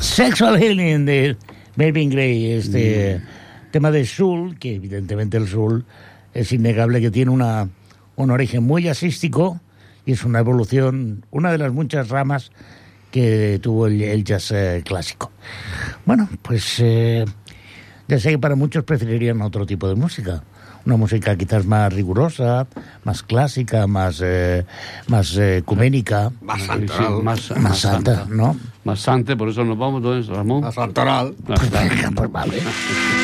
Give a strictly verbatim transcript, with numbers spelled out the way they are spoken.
Sexual Healing de Marvin Gaye, este mm. tema de soul, que evidentemente el soul es innegable que tiene una, un origen muy jazzístico y es una evolución, una de las muchas ramas que tuvo el, el jazz eh, clásico. Bueno, pues eh, ya sé que para muchos preferirían otro tipo de música. Una música quizás más rigurosa, más clásica, más eh, más eh, ecuménica. Más santoral. Sí, más, más, más santa, santa, ¿no? Más santa, por eso nos vamos, ¿dónde, Ramón? Más santoral. Pues venga, pues vale.